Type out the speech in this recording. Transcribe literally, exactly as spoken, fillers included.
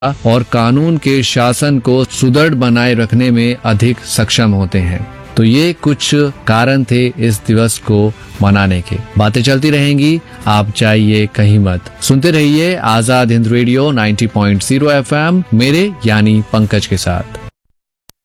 और कानून के शासन को सुदृढ़ बनाए रखने में अधिक सक्षम होते हैं। तो ये कुछ कारण थे इस दिवस को मनाने के। बातें चलती रहेंगी, आप जाइए कहीं मत। सुनते रहिए आजाद हिंद रेडियो नब्बे पॉइंट शून्य एफएम मेरे यानी पंकज के साथ।